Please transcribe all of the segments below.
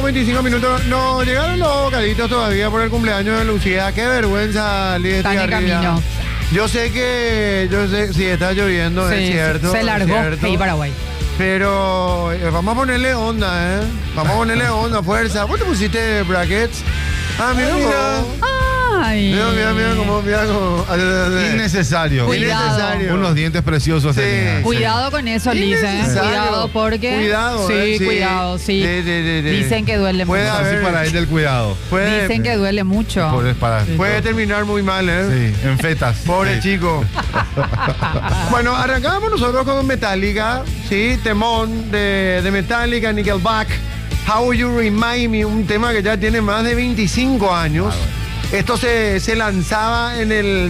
25 minutos. No llegaron los bocaditos todavía por el cumpleaños de Lucía. Qué vergüenza, Lidia Están en Estigarribia. camino. Yo sé, sí, está lloviendo, Sí, es cierto. se largó es cierto. ahí Paraguay. Pero vamos a ponerle onda, ¿eh? Vamos a ponerle onda, fuerza. ¿Vos te pusiste brackets? Ah, mira. Ay. Mira cómo. Innecesario. Cuidado. Innecesario. Unos dientes preciosos Sí. tenía. Cuidado con eso, Liz, Innecesario. Cuidado porque... Cuidado, Sí, sí. cuidado, sí. Sí. Dicen que duele Puede mucho. haber- Así para él del cuidado. Dicen que duele mucho. Puede terminar muy mal, ¿eh? Sí, en fetas. Pobre Sí. chico. Bueno, arrancamos nosotros con Metallica, ¿sí? Temón de Metallica, Nickelback. How You Remind Me, un tema que ya tiene más de 25 años. Esto se lanzaba en el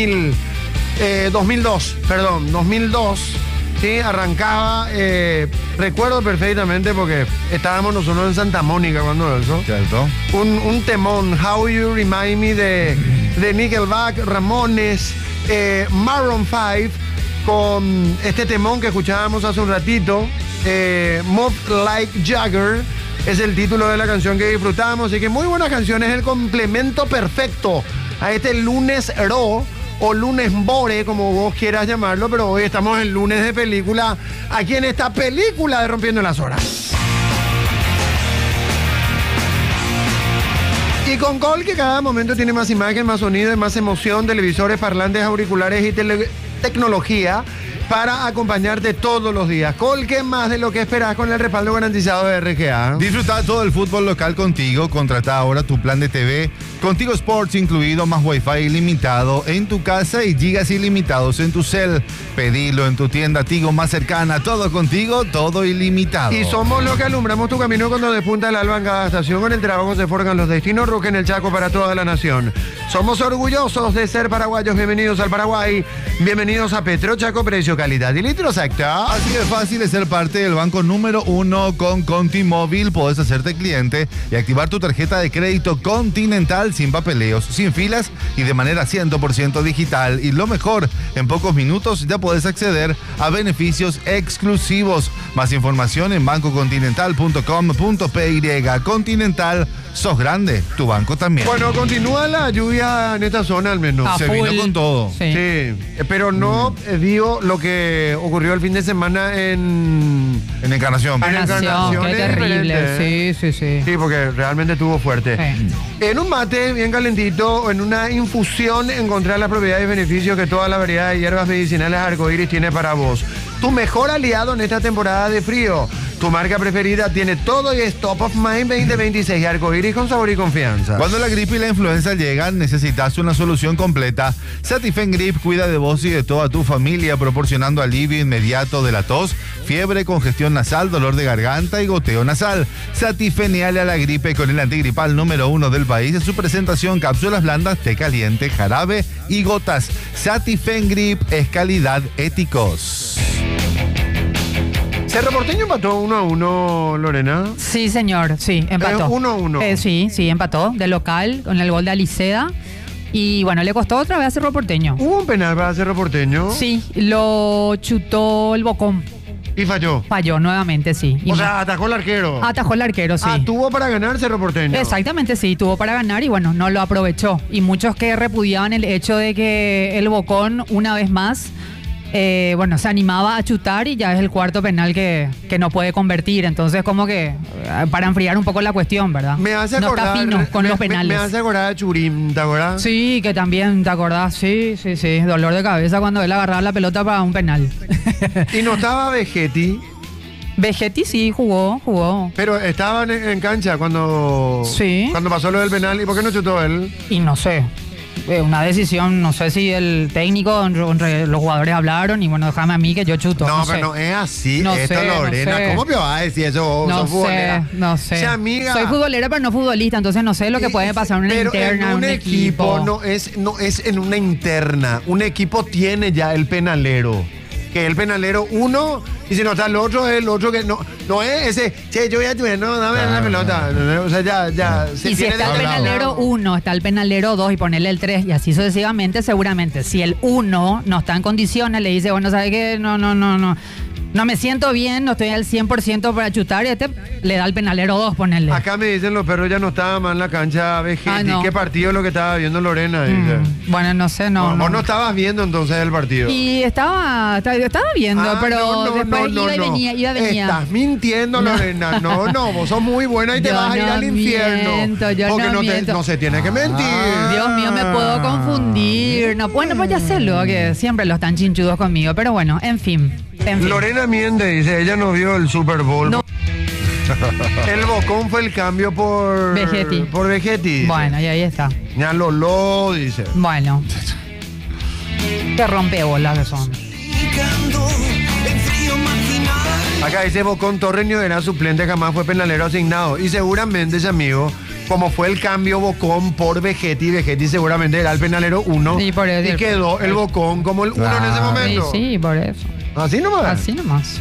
2002, ¿sí? Arrancaba, recuerdo perfectamente porque estábamos nosotros en Santa Mónica cuando eso. ¿Cierto? Un temón, How You Remind Me de Nickelback, Ramones, Maroon 5, con este temón que escuchábamos hace un ratito, Move Like Jagger, es el título de la canción que disfrutamos. Así que muy buenas canciones, el complemento perfecto a este lunes Ro o lunes Bore, como vos quieras llamarlo, pero hoy estamos en lunes de película, aquí en esta película de Rompiendo las Horas. Y con Col, que cada momento tiene más imagen, más sonido y más emoción, televisores, parlantes, auriculares y tecnología para acompañarte todos los días. Col, ¿qué más de lo que esperás con el respaldo garantizado de RGA? Disfruta todo el fútbol local contigo. Contrata ahora tu plan de TV. Contigo Sports incluido, más Wi-Fi ilimitado en tu casa y gigas ilimitados en tu cel. Pedilo en tu tienda Tigo más cercana. Todo contigo, todo ilimitado. Y somos los que alumbramos tu camino cuando despunta el alba en cada estación. Con el trabajo se forjan los destinos. Roque en el Chaco para toda la nación. Somos orgullosos de ser paraguayos. Bienvenidos al Paraguay. Bienvenidos a Petro Chaco, precio, calidad y litros exacta. Así de fácil es ser parte del banco número 1 con Contimóvil. Podés hacerte cliente y activar tu tarjeta de crédito Continental sin papeleos, sin filas y de manera 100% digital. Y lo mejor, en pocos minutos ya podés acceder a beneficios exclusivos. Más información en bancocontinental.com.py. Continental, sos grande, tu banco también. Bueno, continúa la lluvia en esta zona al menos. A Se full. vino con todo. Sí. Sí, pero no digo lo que ocurrió el fin de semana en Encarnación. Encarnación Qué es terrible. diferente, Sí. Sí, porque realmente estuvo fuerte. Sí. En un mate bien calentito o en una infusión encontrar las propiedades y beneficios que toda la variedad de hierbas medicinales arcoíris tiene para vos. Tu mejor aliado en esta temporada de frío. Tu marca preferida tiene todo y es Top of Mind 2026. Arcoíris con sabor y confianza. Cuando la gripe y la influenza llegan, necesitas una solución completa. Satifen Grip cuida de vos y de toda tu familia, proporcionando alivio inmediato de la tos, fiebre, congestión nasal, dolor de garganta y goteo nasal. Satifeniale a la gripe con el antigripal número 1 del país en su presentación: cápsulas blandas, té caliente, jarabe y gotas. Satifen Grip es calidad éticos. Cerro Porteño empató 1-1, Lorena. Sí, señor, sí, empató. 1-1. Sí, empató, de local, con el gol de Aliceda. Y bueno, le costó otra vez a Cerro Porteño. Hubo un penal para Cerro Porteño. Sí, lo chutó el Bocón. Y falló. Falló nuevamente, sí. Y O sea, atajó el arquero. atajó el arquero, sí. Tuvo para ganar Cerro Porteño. Exactamente, sí, tuvo para ganar y bueno, no lo aprovechó. Y muchos que repudiaban el hecho de que el Bocón, una vez más, se animaba a chutar y ya es el cuarto penal que no puede convertir. Entonces, como que para enfriar un poco la cuestión, ¿verdad? Me hace no acordar. está fino con los penales. Me hace acordar a Churín, ¿te acordás? Sí, que también, ¿te acordás? Sí. Dolor de cabeza cuando él agarraba la pelota para un penal. Y no estaba Vegetti, Vegetti sí, jugó. pero estaba en cancha cuando pasó lo del penal. ¿Y por qué no chutó él? Y no sé, una decisión, no sé si el técnico, entre los jugadores hablaron y bueno, déjame a mí que yo chuto. No, No pero sé. no es así, No esto, sé, Lorena. no sé. ¿Cómo me vas a decir eso? No Sos futbolera. sé. Sea amiga. Soy futbolera, pero no futbolista, entonces no sé lo que puede pasar en una Pero interna, en un equipo no es en una interna. Un equipo tiene ya el penalero. Que el penalero uno, y si no está el otro, es el otro que no es ese, che, yo ya tuve, no, dame la pelota. O sea, ya se Y si tiene está el determinado. penalero 1, está el penalero 2 y ponerle el 3 y así sucesivamente, seguramente. Si el 1 no está en condiciones, le dice, bueno, ¿sabe qué? No. no me siento bien, no estoy al 100% para chutar, y este le da el penalero 2, ponerle. Acá me dicen los perros ya no estaba más en la cancha Vegetti. No. ¿Qué partido es lo que estaba viendo Lorena? Dice. Bueno, no sé, no. Vos no estabas viendo entonces el partido. Y estaba viendo, pero después iba y venía. Estás mintiendo, Lorena. No, vos sos muy buena y te Yo vas a ir no al infierno. miento, yo porque no miento. no se tiene que mentir. Dios mío, me puedo confundir. No, bueno, pues ya sé lo que siempre los tan chinchudos conmigo, pero bueno, en fin. Lorena miente, dice, ella no vio el Super Bowl. No. El Bocón fue el cambio por Vegetti. Por Vegetti. Bueno, y ahí está. Ya Lolo, dice. Bueno. Qué rompebolas que son. Acá dice Bocón Torreño era suplente, jamás fue penalero asignado. Y seguramente ese amigo, como fue el cambio Bocón por Vegetti seguramente era el penalero 1. Sí, por eso. Y quedó el Bocón como el 1 en ese momento. Sí, por eso. Así nomás. Así nomás.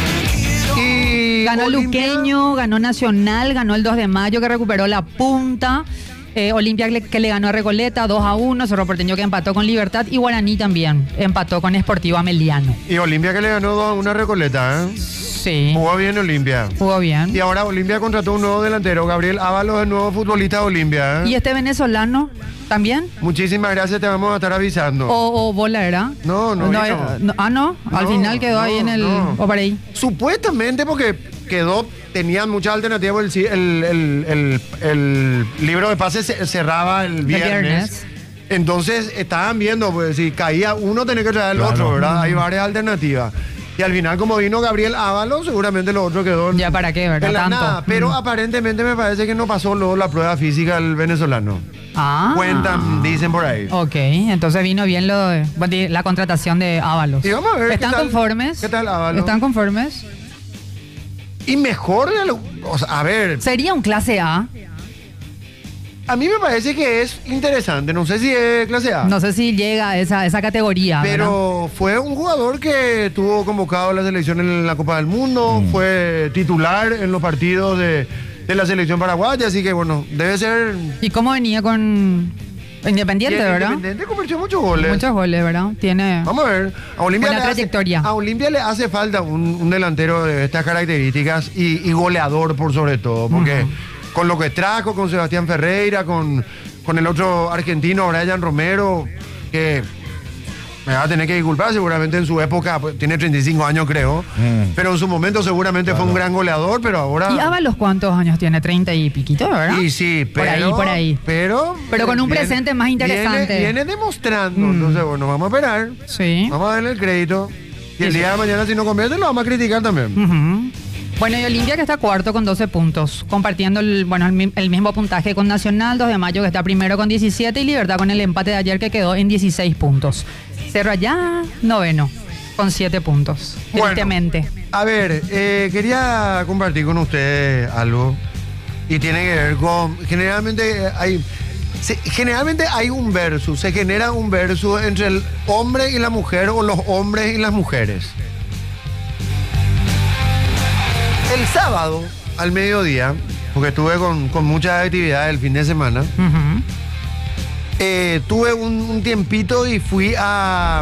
Y Ganó Olimpia, Luqueño, ganó Nacional, ganó el 2 de mayo que recuperó la punta. Olimpia que le ganó a Recoleta 2-1, Cerro Porteño que empató con Libertad y Guaraní también empató con Sportivo Ameliano. Y Olimpia que le ganó 2-1 a Recoleta, ¿eh? Sí. Jugó bien Olimpia. Jugó bien. Y ahora Olimpia contrató un nuevo delantero, Gabriel Ábalos, el nuevo futbolista de Olimpia, ¿eh? ¿Y este venezolano también? Muchísimas gracias, te vamos a estar avisando. ¿O bola era? No. Al final quedó ahí en el... no. O por ahí. Supuestamente porque tenían muchas alternativas. El libro de pases cerraba el viernes. Entonces estaban viendo, pues si caía uno tenía que traer el otro, ¿verdad? Hay varias alternativas. Y al final, como vino Gabriel Ábalos, seguramente lo otro quedó Ya para qué, ¿verdad? en la Tanto. nada. Pero aparentemente me parece que no pasó luego la prueba física el venezolano. Cuentan, dicen por ahí. Ok, entonces vino bien la contratación de Ábalos. Y vamos a ver. ¿Están conformes? ¿Qué tal Ábalos? ¿Están conformes? Y mejor, a ver, ¿Sería un clase A? a mí me parece que es interesante. No sé si es clase A. No sé si llega a esa categoría. Pero fue un jugador que tuvo convocado a la selección en la Copa del Mundo, fue titular en los partidos de la selección paraguaya, así que bueno, debe ser... ¿verdad? ¿Y cómo venía con Independiente, verdad? Independiente convirtió muchos goles. Muchos goles, ¿verdad? Tiene... Vamos a ver. A Olimpia Buena trayectoria. A Olimpia le hace falta un delantero de estas características y goleador por sobre todo, porque con lo que trajo, con Sebastián Ferreira, con el otro argentino, Brian Romero, que me va a tener que disculpar, seguramente en su época, pues, tiene 35 años creo, pero en su momento seguramente fue un gran goleador, pero ahora... ¿Y Ábalos cuántos años tiene? 30 y piquito, ¿verdad? Y sí, pero... Por ahí. Pero con un presente más interesante. Viene demostrando, entonces bueno, vamos a esperar. Sí. Vamos a darle el crédito. Y el día de mañana si no convierte lo vamos a criticar también. Ujú. Bueno, y Olimpia que está cuarto con 12 puntos, compartiendo el mismo puntaje con Nacional, 2 de mayo que está primero con 17 y Libertad con el empate de ayer que quedó en 16 puntos. Cerro allá, noveno, con 7 puntos, Bueno, tristemente. A ver, quería compartir con ustedes algo y tiene que ver con... Generalmente hay un versus, se genera un versus entre el hombre y la mujer o los hombres y las mujeres. El sábado, al mediodía, porque estuve con muchas actividades el fin de semana, Ujú. tuve un tiempito y fui a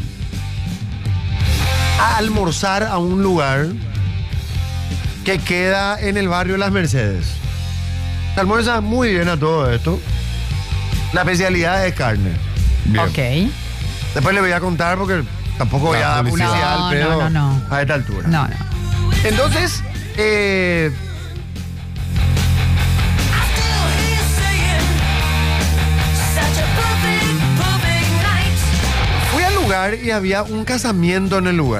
almorzar a un lugar que queda en el barrio Las Mercedes. Se almuerza muy bien a todo esto. La especialidad es carne. Bien. Ok. Después le voy a contar porque tampoco voy a dar publicidad al pedo No. a esta altura. No. Entonces, fui al lugar y había un casamiento en el lugar.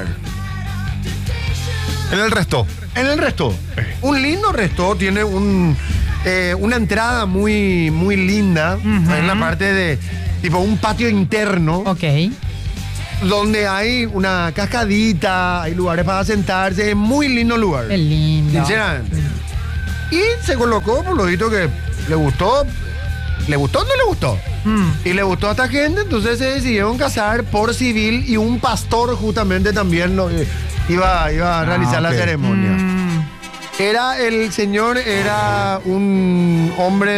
En el resto. En el resto. Un lindo resto, tiene una entrada muy, muy linda. En la parte de tipo un patio interno. Ok. Donde hay una cascadita, hay lugares para sentarse, es muy lindo lugar. Qué lindo. Sinceramente. Y se colocó, por lo visto que le gustó. ¿Le gustó o no le gustó? Y le gustó a esta gente, entonces se decidieron casar por civil y un pastor justamente también iba a realizar la ok. ceremonia. El señor era un hombre